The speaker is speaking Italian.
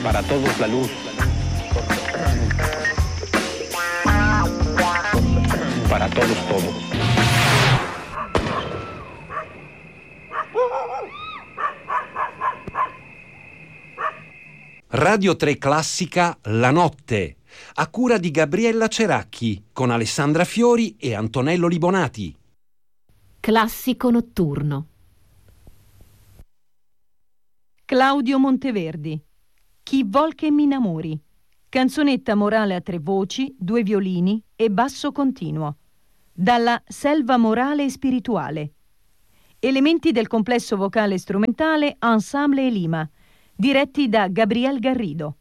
Para todos la luz. Para todos todo. Radio 3 Classica La Notte, a cura di Gabriella Ceracchi, con Alessandra Fiori e Antonello Libonati. Classico notturno. Claudio Monteverdi. Chi vol che m'inamori. Canzonetta morale a 3 voci, 2 violini e basso continuo. Dalla Selva morale e spirituale. Elementi del complesso vocale e strumentale Ensemble e Lima, diretti da Gabriel Garrido.